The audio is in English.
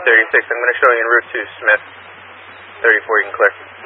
36, I'm going to show you en route to Smith. 34, you can clear.